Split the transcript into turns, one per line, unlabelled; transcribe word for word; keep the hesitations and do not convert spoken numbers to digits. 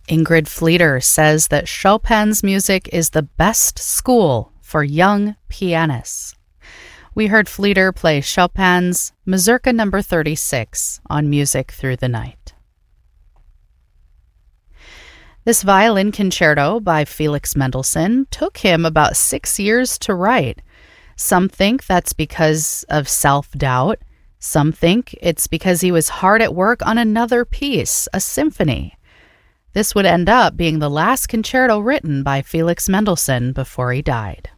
Ingrid Fleeter says that Chopin's music is the best school for young pianists. We heard Fleeter play Chopin's Mazurka number thirty-six on Music Through the Night. This violin concerto by Felix Mendelssohn took him about six years to write. Some think that's because of self-doubt. Some think it's because he was hard at work on another piece, a symphony. This would end up being the last concerto written by Felix Mendelssohn before he died.